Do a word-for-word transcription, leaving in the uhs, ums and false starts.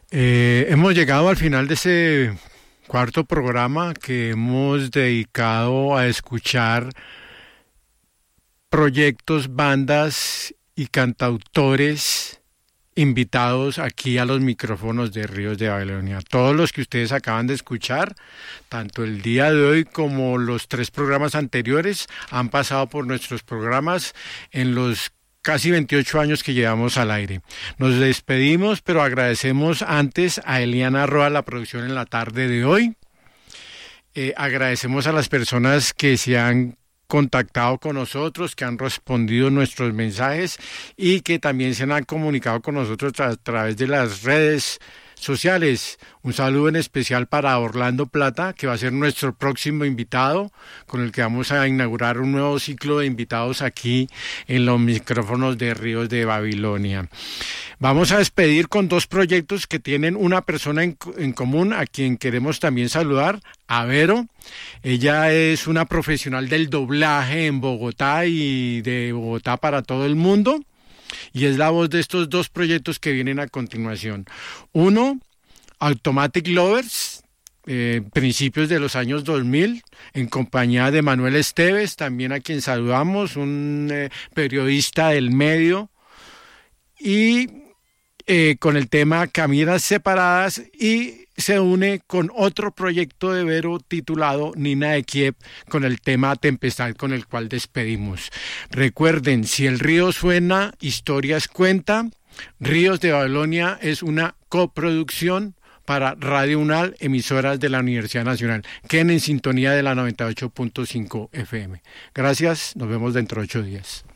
Eh, hemos llegado al final de ese cuarto programa que hemos dedicado a escuchar proyectos, bandas y cantautores invitados aquí a los micrófonos de Ríos de Babilonia. Todos los que ustedes acaban de escuchar, tanto el día de hoy como los tres programas anteriores, han pasado por nuestros programas en los casi veintiocho años que llevamos al aire. Nos despedimos, pero agradecemos antes a Eliana Roa la producción en la tarde de hoy. Eh, agradecemos a las personas que se han contactado con nosotros, que han respondido nuestros mensajes y que también se han comunicado con nosotros a través de las redes sociales. Un saludo en especial para Orlando Plata, que va a ser nuestro próximo invitado, con el que vamos a inaugurar un nuevo ciclo de invitados aquí en los micrófonos de Ríos de Babilonia. Vamos a despedir con dos proyectos que tienen una persona en, en común, a quien queremos también saludar, a Vero. Ella es una profesional del doblaje en Bogotá y de Bogotá para todo el mundo. Y es la voz de estos dos proyectos que vienen a continuación. Uno, Automatic Lovers, eh, principios de los años dos mil, en compañía de Manuel Esteves, también a quien saludamos, un eh, periodista del medio, y eh, con el tema Caminas Separadas, y se une con otro proyecto de Vero titulado Nina de Kiev, con el tema Tempestad, con el cual despedimos. Recuerden, si el río suena, historias cuenta. Ríos de Babilonia es una coproducción para Radio UNAL, emisoras de la Universidad Nacional. Queden en sintonía de la noventa y ocho punto cinco F M. Gracias, nos vemos dentro de ocho días.